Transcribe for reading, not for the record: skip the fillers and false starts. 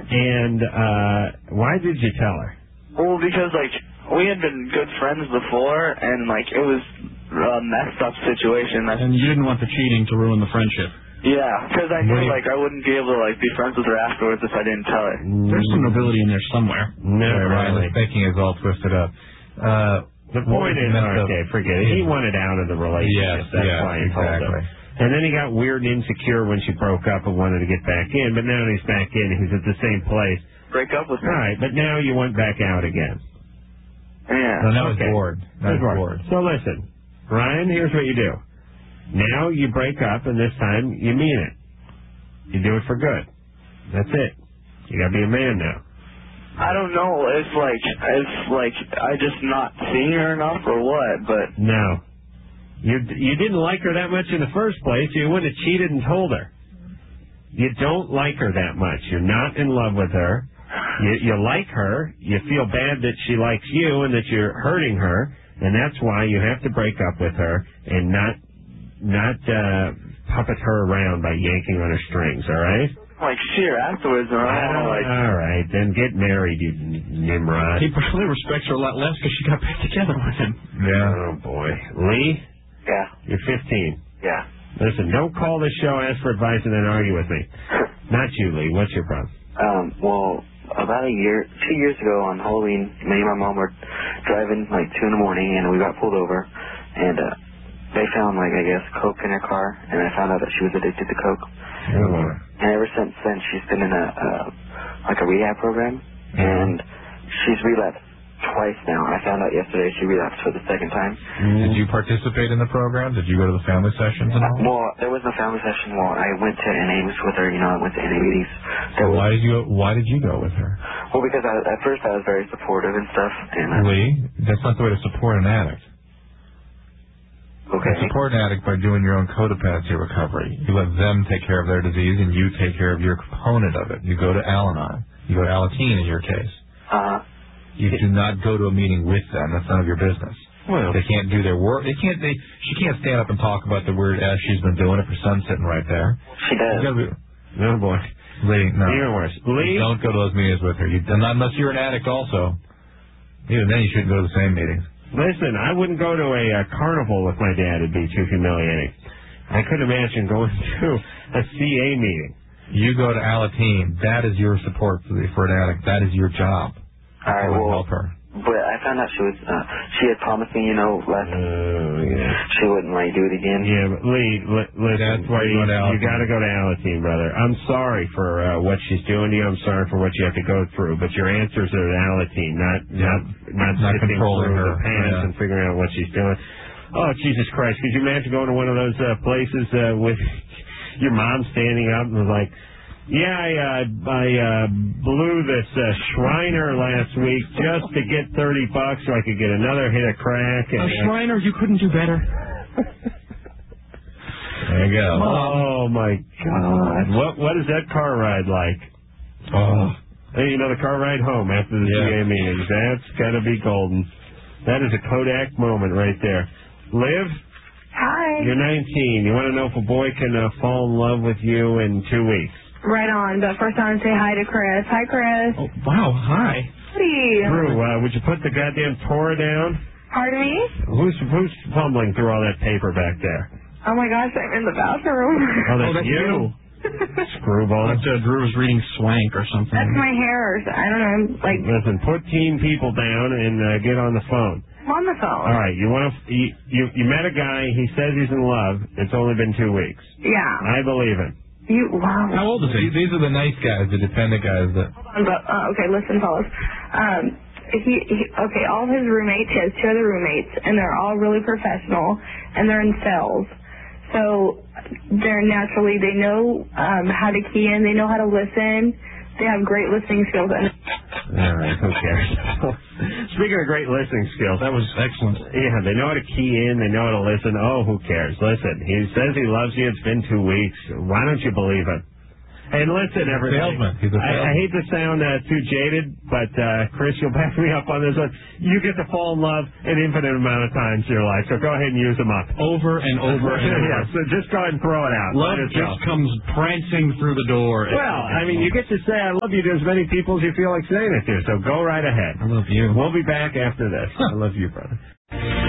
And why did you tell her? Well, because, like, we had been good friends before, and, like, it was a messed up situation. And you didn't want the cheating to ruin the friendship. Yeah, because I knew, like, I wouldn't be able to, like, be friends with her afterwards if I didn't tell her. There's some nobility in there somewhere. No, Ryan, the thinking is all twisted up. The point is, okay, forget it. He wanted out of the relationship. That's why he told her. And then he got weird and insecure when she broke up and wanted to get back in, but now he's back in. He's at the same place. Break up with her. Right, but now you went back out again. Yeah. No, that was bored. That was bored. So listen, Ryan, here's what you do. Now you break up, and this time you mean it. You do it for good. That's it. You gotta be a man now. I don't know. It's like I just not seeing her enough or what, but... No. You didn't like her that much in the first place. You wouldn't have cheated and told her. You don't like her that much. You're not in love with her. You like her. You feel bad that she likes you and that you're hurting her, and that's why you have to break up with her and not puppet her around by yanking on her strings, all right? Like, see her afterwards, or all right, then get married, you Nimrod. He probably respects her a lot less because she got back together with him. Yeah. Oh, boy. Lee? Yeah. You're 15. Yeah. Listen, don't call this show, ask for advice, and then argue with me. Not you, Lee. What's your problem? Well, about 2 years ago on Halloween, me and my mom were driving, like, 2 in the morning, and we got pulled over, and they found, like, I guess, coke in her car, and I found out that she was addicted to coke. Oh. And ever since then, she's been in a rehab program, and she's relapsed twice now. I found out yesterday she relapsed for the second time. Did you participate in the program? Did you go to the family sessions and all? Well, there was no family session. Well, I went to NA with her. I went to NA meetings. Why did you go with her? Well, because at first I was very supportive and stuff. And Lee, that's not the way to support an addict. Okay. You support an addict by doing your own codependency recovery. You let them take care of their disease, and you take care of your component of it. You go to Al-Anon. You go to Alateen in your case. You do not go to a meeting with them. That's none of your business. Well, they can't do their work. She can't stand up and talk about the weird ass she's been doing if her son's sitting right there. She does. No, boy. Lee, no. Even worse. Lee? You don't go to those meetings with her. Unless you're an addict also. Even then, you shouldn't go to the same meetings. Listen, I wouldn't go to a carnival with my dad. It'd be too humiliating. I couldn't imagine going to a CA meeting. You go to Alateen. That is your support for an addict. That is your job. All right, well, help her. But I found out she had promised me, she wouldn't, like, do it again. Yeah, but Lee, listen, that's why you got to go to Alateen, brother. I'm sorry for what she's doing to you. I'm sorry for what you have to go through. But your answers are at Alateen, not sifting controlling through her the past and figuring out what she's doing. Oh, Jesus Christ. Could you imagine going to one of those places with your mom standing up and was like, yeah, I blew this Shriner last week just to get $30 so I could get another hit of crack. And, Shriner, you couldn't do better. There you go. Oh, my God. What is that car ride like? Oh. Hey, the car ride home after the CA meetings. That's got to be golden. That is a Kodak moment right there. Liv? Hi. You're 19. You want to know if a boy can fall in love with you in 2 weeks? Right on, but first I want to say hi to Chris. Hi, Chris. Oh, wow, hi. Hey. Drew, would you put the goddamn Torah down? Pardon me? Who's fumbling through all that paper back there? Oh, my gosh, I'm in the bathroom. Oh, that's you? Screwball. Drew was reading Swank or something. That's my hair. I don't know, like... Listen, put teen people down and get on the phone. I'm on the phone. All right, you met a guy, he says he's in love, it's only been 2 weeks. Yeah. I believe him. Wow. How old is he? These are the nice guys, the dependent guys. Hold on, but, okay, listen, fellas. Okay, all his roommates, he has 2 other roommates, and they're all really professional, and they're in sales. So they're naturally, they know how to key in, they know how to listen, they have great listening skills. All right, who cares? Speaking of great listening skills, that was excellent. Yeah, they know how to key in, they know how to listen. Oh, who cares? Listen, he says he loves you, it's been 2 weeks. Why don't you believe him? And listen, everybody. Salesman. He's a salesman. I hate to sound too jaded, but Chris, you'll back me up on this one. You get to fall in love an infinite amount of times in your life, so go ahead and use them up. Over and over and over. Yeah, so just go ahead and throw it out. Love just comes prancing through the door. Well, I mean, you get to say I love you to as many people as you feel like saying it to, so go right ahead. I love you. We'll be back after this. I love you, brother.